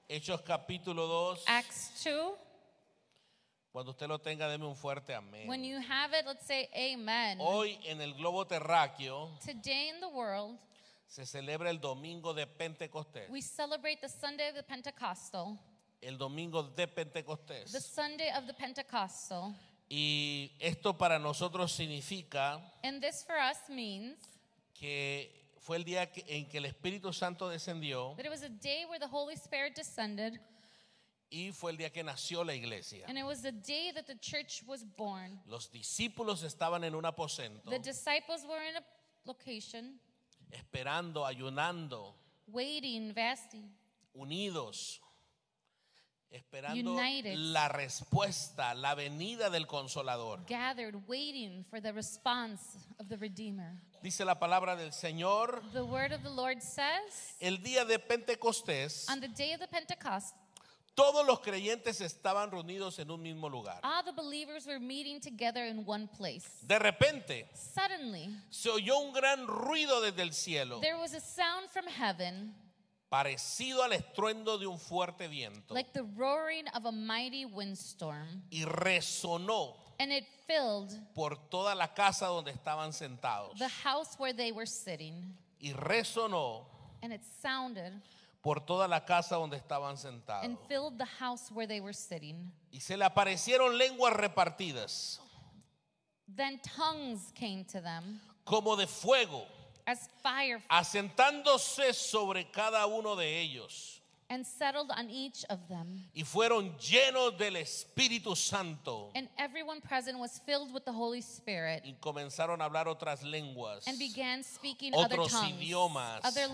Hechos capítulo 2. Acts 2. Cuando usted lo tenga, deme un fuerte amén. When you have it, let's say amen. Hoy en el globo terráqueo Today in the world, se celebra el domingo de Pentecostés. we celebrate the Sunday of the Pentecostal. El domingo de The Pentecostés. Sunday of the Pentecostal. Y esto para nosotros significa And this for us means que fue el día en que el Espíritu Santo descendió that it was a day where the Holy Spirit descended, y fue el día que nació la iglesia. and it was the day that the church was born. Los discípulos estaban en un aposento, The disciples were in a location, esperando, ayunando, waiting, fasting, unidos, esperando United. la respuesta, la venida del Consolador. gathered, waiting for the response of the Redeemer. Dice la palabra del Señor, The word of the Lord says, el día de Pentecostés, on the day of the Pentecost, todos los creyentes estaban reunidos en un mismo lugar. all the believers were meeting together in one place. De repente, Suddenly, se oyó un gran ruido desde el cielo, there was a sound from heaven, parecido al estruendo de un fuerte viento, like the roaring of a mighty windstorm, y resonó and it filled por toda la casa donde estaban sentados, the house where they were sitting, y resonó and it sounded por toda la casa donde estaban sentados. and filled the house where they were sitting. Y se le aparecieron lenguas repartidas, Then tongues came to them como de fuego, as fire asentándose sobre cada uno de ellos, and settled on each of them. y fueron llenos del Espíritu Santo, And everyone present was filled with the Holy Spirit y comenzaron a hablar otras lenguas, and began speaking other otros tongues, idiomas, other